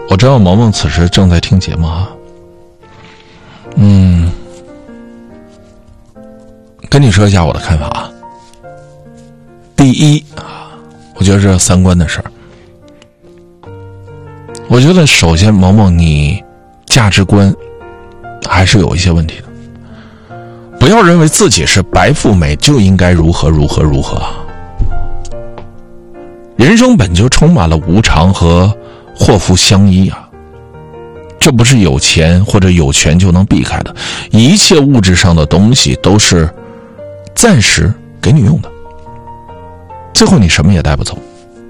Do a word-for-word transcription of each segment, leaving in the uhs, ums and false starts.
我知道萌萌此时正在听节目啊。嗯，跟你说一下我的看法啊。第一啊，我觉得这是三观的事儿。我觉得首先萌萌你价值观还是有一些问题的。不要认为自己是白富美就应该如何如何如何啊。人生本就充满了无常和祸福相依啊。这不是有钱或者有权就能避开的，一切物质上的东西都是暂时给你用的，最后你什么也带不走。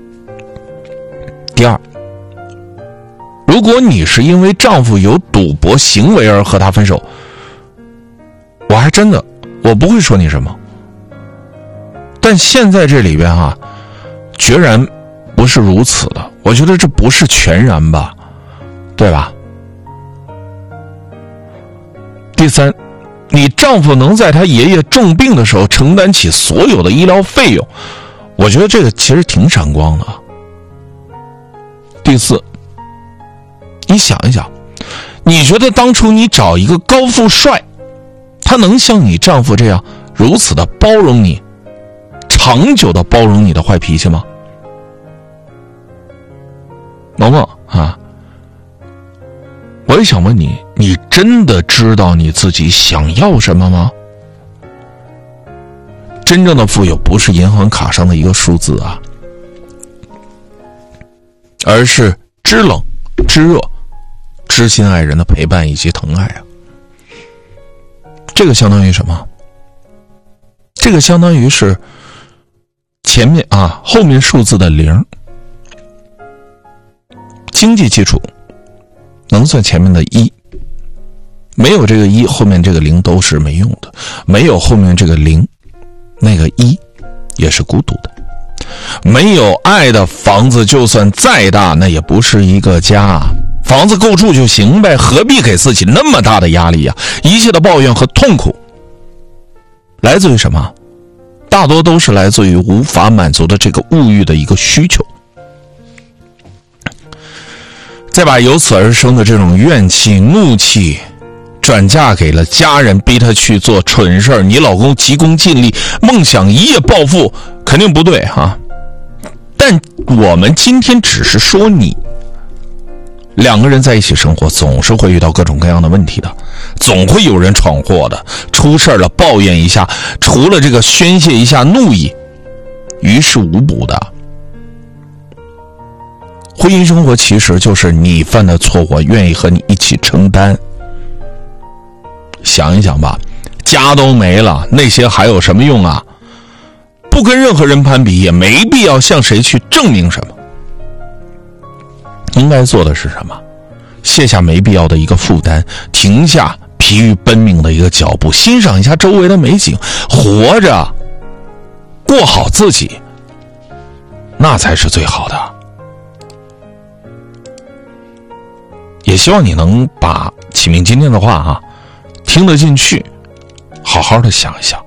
第二，如果你是因为丈夫有赌博行为而和他分手，我还真的我不会说你什么。但现在这里边啊，决然不是如此的，我觉得这不是全然吧，对吧？第三，你丈夫能在他爷爷重病的时候承担起所有的医疗费用，我觉得这个其实挺闪光的。第四，你想一想，你觉得当初你找一个高富帅，他能像你丈夫这样如此的包容你，长久的包容你的坏脾气吗？萌萌啊，我也想问你，你真的知道你自己想要什么吗？真正的富有不是银行卡上的一个数字啊，而是知冷知热知心爱人的陪伴以及疼爱啊。这个相当于什么？这个相当于是前面啊后面数字的零，经济基础能算前面的一，没有这个一，后面这个零都是没用的，没有后面这个零，那个一也是孤独的。没有爱的房子就算再大，那也不是一个家。房子够住就行呗，何必给自己那么大的压力呀？一切的抱怨和痛苦来自于什么？大多都是来自于无法满足的这个物欲的一个需求，再把由此而生的这种怨气怒气转嫁给了家人，逼他去做蠢事儿。你老公急功近利，梦想一夜暴富，肯定不对啊。但我们今天只是说你两个人在一起生活，总是会遇到各种各样的问题的，总会有人闯祸的，出事了抱怨一下，除了这个宣泄一下怒意，于事无补的。婚姻生活其实就是你犯的错，我愿意和你一起承担。想一想吧，家都没了，那些还有什么用啊？不跟任何人攀比，也没必要向谁去证明什么。应该做的是什么？卸下没必要的一个负担，停下疲于奔命的一个脚步，欣赏一下周围的美景，活着过好自己，那才是最好的。也希望你能把启明今天的话啊听得进去，好好的想一想。